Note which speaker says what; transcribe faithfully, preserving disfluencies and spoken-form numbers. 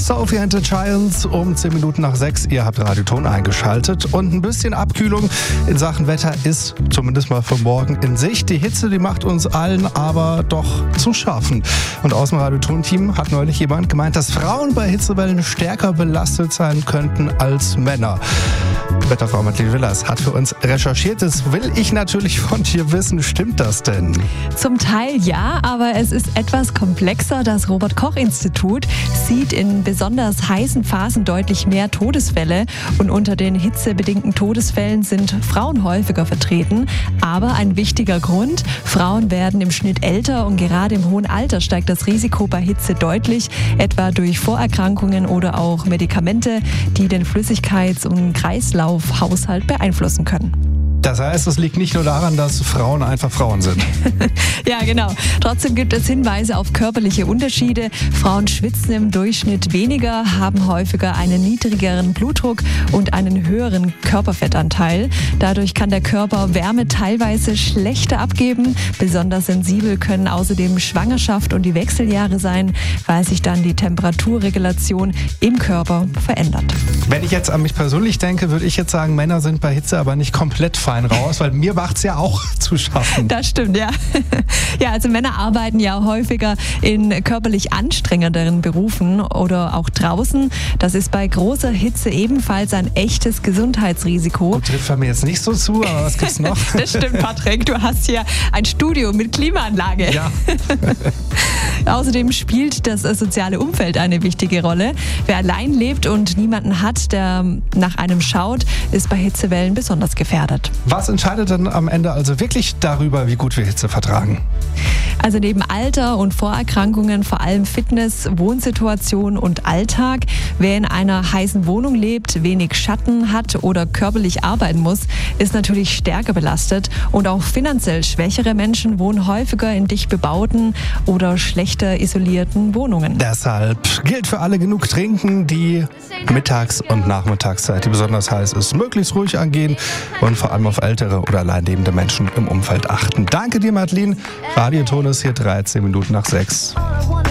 Speaker 1: Sophie and the Giants um zehn Minuten nach sechs. Ihr habt Radioton eingeschaltet und ein bisschen Abkühlung in Sachen Wetter ist zumindest mal für morgen in Sicht. Die Hitze, die macht uns allen aber doch zu schaffen. Und aus dem Radioton-Team hat neulich jemand gemeint, dass Frauen bei Hitzewellen stärker belastet sein könnten als Männer. Wetterfrau Madeleine Willers hat für uns recherchiert. Das will ich natürlich von dir wissen. Stimmt das denn?
Speaker 2: Zum Teil ja, aber es ist etwas komplexer. Das Robert-Koch-Institut sieht in besonders heißen Phasen deutlich mehr Todesfälle. Und unter den hitzebedingten Todesfällen sind Frauen häufiger vertreten. Aber ein wichtiger Grund, Frauen werden im Schnitt älter und gerade im hohen Alter steigt das Risiko bei Hitze deutlich, etwa durch Vorerkrankungen oder auch Medikamente, die den Flüssigkeits- und Kreislaufhaushalt beeinflussen können.
Speaker 1: Das heißt, es liegt nicht nur daran, dass Frauen einfach Frauen sind.
Speaker 2: Ja, genau. Trotzdem gibt es Hinweise auf körperliche Unterschiede. Frauen schwitzen im Durchschnitt weniger, haben häufiger einen niedrigeren Blutdruck und einen höheren Körperfettanteil. Dadurch kann der Körper Wärme teilweise schlechter abgeben. Besonders sensibel können außerdem Schwangerschaft und die Wechseljahre sein, weil sich dann die Temperaturregulation im Körper verändert.
Speaker 1: Wenn ich jetzt an mich persönlich denke, würde ich jetzt sagen, Männer sind bei Hitze aber nicht komplett fein raus, weil mir macht es ja auch zu schaffen.
Speaker 2: Das stimmt, ja. Ja, also Männer arbeiten ja häufiger in körperlich anstrengenderen Berufen oder auch draußen. Das ist bei großer Hitze ebenfalls ein echtes Gesundheitsrisiko.
Speaker 1: Gut, trifft bei mir jetzt nicht so zu, aber was gibt's noch?
Speaker 2: Das stimmt, Patrick. Du hast hier ein Studio mit Klimaanlage.
Speaker 1: Ja.
Speaker 2: Außerdem spielt das soziale Umfeld eine wichtige Rolle. Wer allein lebt und niemanden hat, der nach einem schaut, ist bei Hitzewellen besonders gefährdet.
Speaker 1: Was entscheidet denn am Ende also wirklich darüber, wie gut wir Hitze vertragen?
Speaker 2: Also neben Alter und Vorerkrankungen vor allem Fitness, Wohnsituation und Alltag. Wer in einer heißen Wohnung lebt, wenig Schatten hat oder körperlich arbeiten muss, ist natürlich stärker belastet. Und auch finanziell schwächere Menschen wohnen häufiger in dicht bebauten oder schlechter isolierten Wohnungen.
Speaker 1: Deshalb gilt für alle genug trinken, die Mittags- und Nachmittagszeit, die besonders heiß ist, möglichst ruhig angehen und vor allem auf ältere oder allein lebende Menschen im Umfeld achten. Danke dir, Madeleine. Radioton ist hier dreizehn Minuten nach sechs.